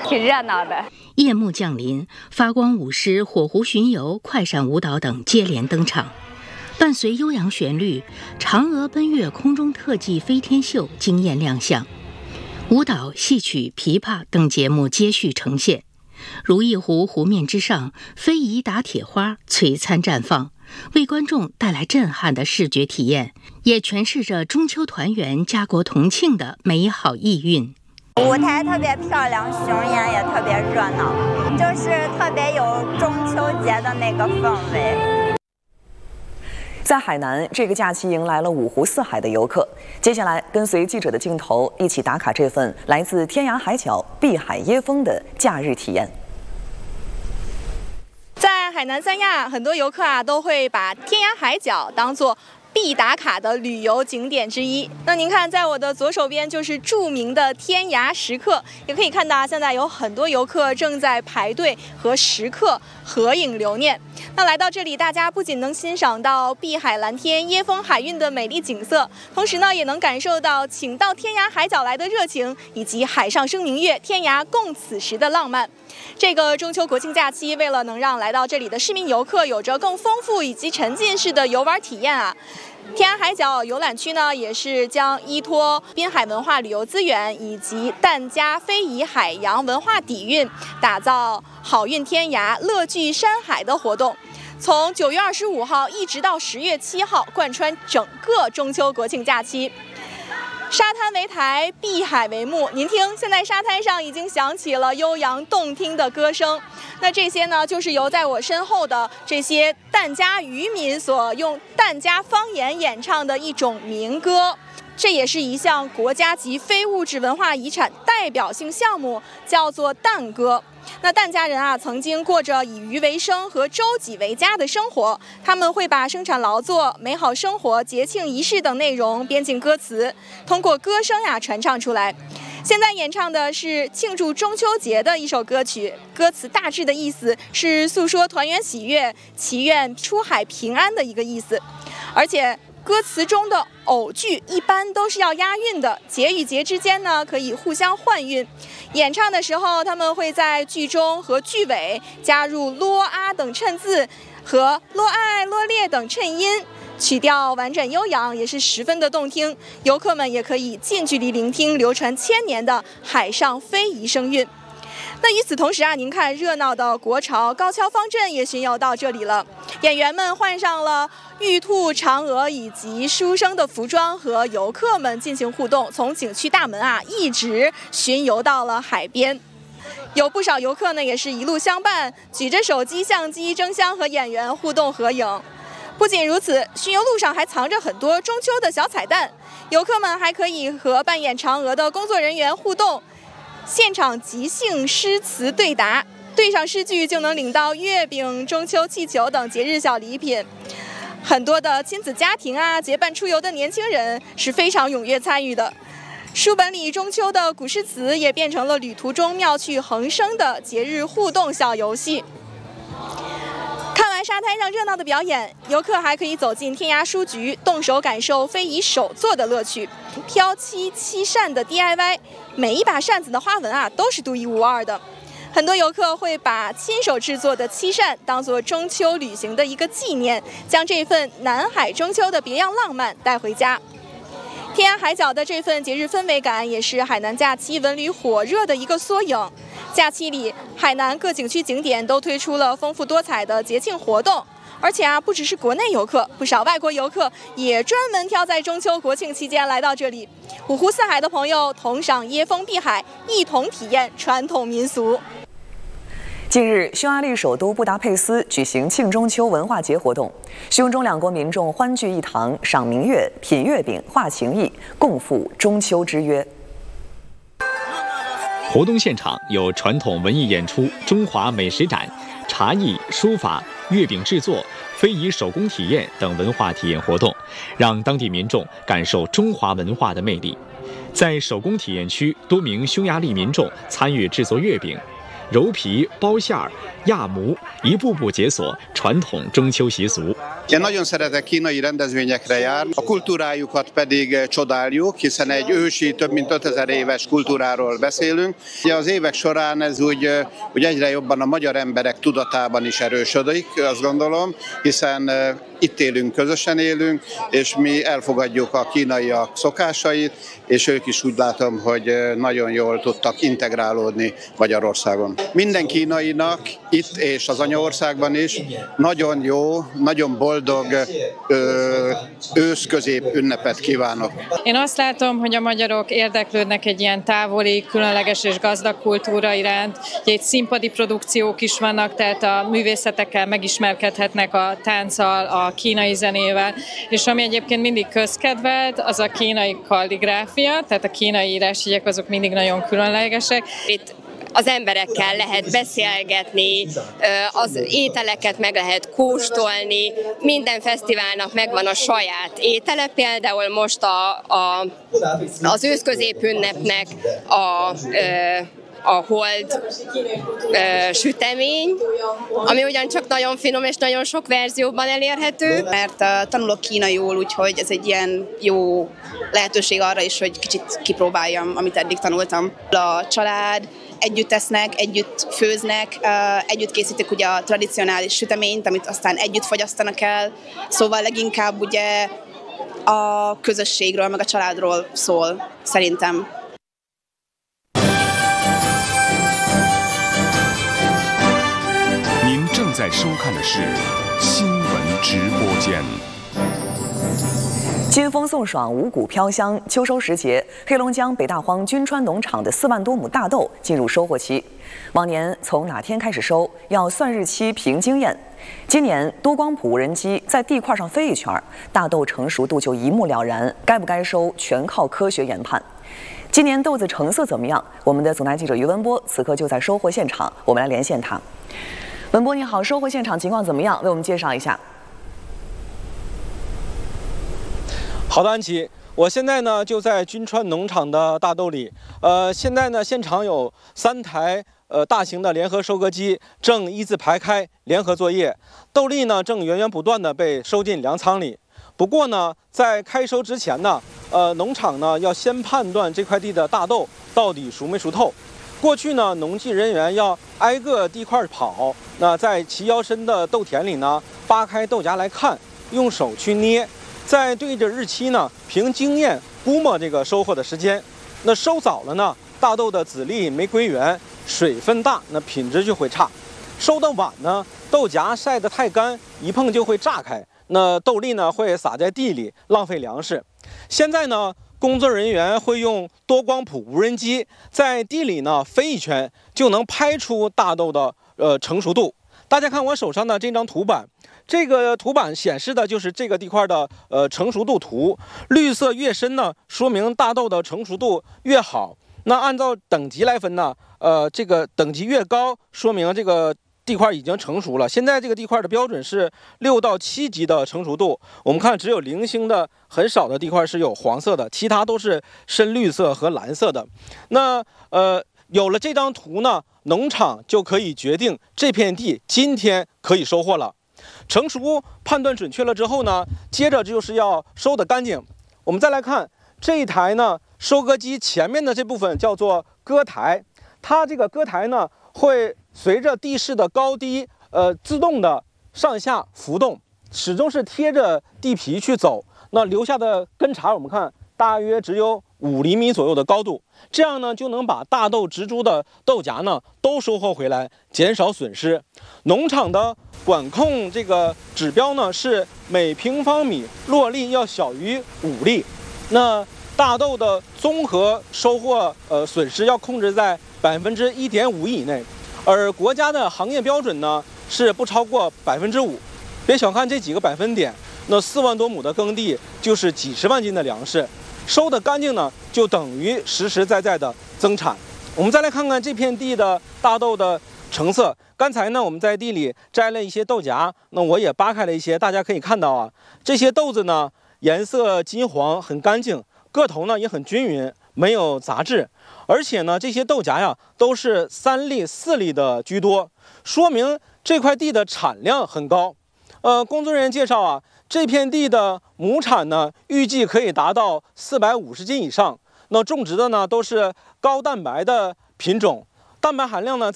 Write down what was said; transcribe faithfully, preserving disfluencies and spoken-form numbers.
挺热闹的。 夜幕降临，发光舞狮、火狐巡游、快闪舞蹈等接连登场，伴随悠扬旋律，嫦娥奔月空中特技飞天秀惊艳亮相，舞蹈、戏曲、琵琶等节目接续呈现。如意湖湖面之上，非遗打铁花璀璨绽放，为观众带来震撼的视觉体验，也诠释着中秋团圆、家国同庆的美好意蕴。 舞台特别漂亮，雄艳也特别热闹，就是特别有中秋节的那个氛围。 在海南，这个假期迎来了五湖四海的游客。接下来，跟随记者的镜头，一起打卡这份来自天涯海角、碧海椰风的假日体验。 在海南三亚，很多游客啊都会把天涯海角当作必打卡的旅游景点之一。那您看，在我的左手边就是著名的天涯石刻，也可以看到啊，现在有很多游客正在排队和石刻合影留念。那来到这里，大家不仅能欣赏到碧海蓝天、椰风海韵的美丽景色，同时呢，也能感受到请到天涯海角来的热情，以及海上生明月，天涯共此时的浪漫。这个中秋国庆假期，为了能让来到这里的市民游客有着更丰富以及沉浸式的游玩体验啊，天涯海角游览区呢，也是将依托滨海文化旅游资源以及疍家非遗海洋文化底蕴，打造好运天涯、乐聚山海的活动。从九月二十五号一直到十月七号，贯穿整个中秋国庆假期。沙滩为台，碧海为幕。您听，现在沙滩上已经响起了悠扬动听的歌声。那这些呢，就是由在我身后的这些疍家渔民所用疍家方言演唱的一种民歌。这也是一项国家级非物质文化遗产代表性项目，叫做疍歌。那疍家人啊，曾经过着以渔为生和周己为家的生活，他们会把生产劳作、美好生活、节庆仪式等内容编进歌词，通过歌声呀、啊、传唱出来。现在演唱的是庆祝中秋节的一首歌曲，歌词大致的意思是诉说团圆喜悦、祈愿出海平安的一个意思，而且歌词中的偶句一般都是要押韵的，节与节之间呢可以互相换韵。演唱的时候，他们会在句中和句尾加入咯啊等衬字和咯爱、咯烈等衬音，曲调完整悠扬，也是十分的动听。游客们也可以近距离聆听流传千年的海上非遗声韵。那与此同时啊，您看热闹的国潮高跷方阵也巡游到这里了。演员们换上了玉兔、嫦娥以及书生的服装，和游客们进行互动，从景区大门啊一直巡游到了海边。有不少游客呢也是一路相伴，举着手机、相机争相和演员互动合影。不仅如此，巡游路上还藏着很多中秋的小彩蛋，游客们还可以和扮演嫦娥的工作人员互动，现场即兴诗词对答，对上诗句就能领到月饼、中秋气球等节日小礼品。很多的亲子家庭啊，结伴出游的年轻人是非常踊跃参与的。书本里中秋的古诗词也变成了旅途中妙趣横生的节日互动小游戏。看完沙滩上热闹的表演，游客还可以走进天涯书局，动手感受非遗手作的乐趣。飘漆漆扇的 D I Y， 每一把扇子的花纹啊都是独一无二的。很多游客会把亲手制作的漆扇当作中秋旅行的一个纪念，将这份南海中秋的别样浪漫带回家。天涯海角的这份节日氛围感，也是海南假期文旅火热的一个缩影。假期里，海南各景区景点都推出了丰富多彩的节庆活动，而且啊，不只是国内游客，不少外国游客也专门挑在中秋国庆期间来到这里。五湖四海的朋友同赏椰风碧海，一同体验传统民俗。 近日，匈牙利首都布达佩斯举行庆中秋文化节活动，匈中两国民众欢聚一堂，赏明月、品月饼、话情谊，共赴中秋之约。 活动现场有传统文艺演出、中华美食展、茶艺、书法、月饼制作、非遗手工体验等文化体验活动，让当地民众感受中华文化的魅力。在手工体验区，多名匈牙利民众参与制作月饼。揉皮、包馅儿、压模，一步步解锁传统中秋习俗。 Én nagyon szeretek kínai rendezvényekre járni, a kultúrájukat pedig csodáljuk, hiszen egy ősi, több mint ötezer éves kultúráról beszélünk. Ugye az évek során ez úgy, úgy egyre jobban a magyar emberek tudatában is erősödik, azt gondolom, hiszen itt élünk, közösen élünk, és mi elfogadjuk a kínaiak szokásait, és ők is úgy látom, hogy nagyon jól tudtak integrálódni Magyarországon. Minden kínainak itt és az anyaországban is nagyon jó, nagyon boldog ősz-közép ünnepet kívánok. Én azt látom, hogy a magyarok érdeklődnek egy ilyen távoli, különleges és gazdag kultúra iránt. Egy színpadi produkciók is vannak, tehát a művészetekkel megismerkedhetnek, a tánccal, a kínai zenével, és ami egyébként mindig közkedvelt, az a kínai kalligráfia, tehát a kínai írásjegyek azok mindig nagyon különlegesek. Itt az emberekkel lehet beszélgetni, az ételeket meg lehet kóstolni, minden fesztiválnak megvan a saját étele, például most a, a, az őszközépünnepnek a, a hold ö, sütemény, ami ugyancsak nagyon finom és nagyon sok verzióban elérhető. Mert uh, tanulok kínaiul, úgyhogy ez egy ilyen jó lehetőség arra is, hogy kicsit kipróbáljam, amit eddig tanultam. A család együtt esznek, együtt főznek, együtt készítik ugye a tradicionális süteményt, amit aztán együtt fogyasztanak el, szóval leginkább ugye a közösségről, meg a családról szól, szerintem. 您正在收看的是新闻直播间。 金风送爽，五谷飘香。秋收时节，黑龙江北大荒君川农场的四万多亩大豆进入收获期。往年从哪天开始收，要算日期凭经验。今年多光谱无人机在地块上飞一圈，大豆成熟度就一目了然。该不该收，全靠科学研判。今年豆子成色怎么样？我们的总台记者于文波此刻就在收获现场，我们来连线他。文波你好，收获现场情况怎么样？为我们介绍一下。 好的，安琪，我现在呢就在君川农场的大豆里。呃，现在呢现场有三台呃大型的联合收割机正一字排开联合作业，豆粒呢正源源不断的被收进粮仓里。不过呢，在开收之前呢，呃，农场呢要先判断这块地的大豆到底熟没熟透。过去呢，农技人员要挨个地块跑，那在齐腰深的豆田里呢，扒开豆荚来看，用手去捏。再对着日期呢，凭经验估摸这个收获的时间。那收早了呢，大豆的籽粒没归圆，水分大，那品质就会差；收的晚呢，豆荚晒得太干，一碰就会炸开，那豆粒呢会洒在地里，浪费粮食。现在呢，工作人员会用多光谱无人机在地里呢飞一圈，就能拍出大豆的呃成熟度。大家看我手上的这张图板。这个图板显示的就是这个地块的呃成熟度图，绿色越深呢，说明大豆的成熟度越好。那按照等级来分呢，呃，这个等级越高，说明这个地块已经成熟了。现在这个地块的标准是六到七级的成熟度。我们看，只有零星的很少的地块是有黄色的，其他都是深绿色和蓝色的。那呃，有了这张图呢，农场就可以决定这片地今天可以收获了。成熟判断准确了之后呢，接着就是要收得干净。我们再来看这一台呢，收割机前面的这部分叫做割台，它这个割台呢会随着地势的高低，呃，自动的上下浮动，始终是贴着地皮去走。那留下的根茬，我们看大约只有五厘米左右的高度，这样呢就能把大豆植株的豆荚呢都收获回来，减少损失。农场的管控这个指标呢是每平方米落粒要小于五粒，那大豆的综合收获呃损失要控制在百分之一点五以内，而国家的行业标准呢是不超过百分之五。别小看这几个百分点，那四万多亩的耕地就是几十万斤的粮食。收得干净呢，就等于实实在在的增产。我们再来看看这片地的大豆的成色。刚才呢，我们在地里摘了一些豆荚，那我也扒开了一些，大家可以看到啊，这些豆子呢颜色金黄，很干净，个头呢也很均匀，没有杂质。而且呢，这些豆荚呀都是三粒、四粒的居多，说明这块地的产量很高。 呃，工作人员介绍啊，这片地的亩产呢，预计可以达到四百五十斤以上。那种植的呢，都是高蛋白的品种，蛋白含量呢，在